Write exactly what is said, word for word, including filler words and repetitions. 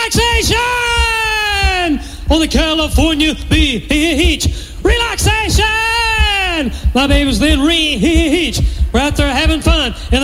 Relaxation on the California beach. Relaxation. My babies then reach. We're out there having fun in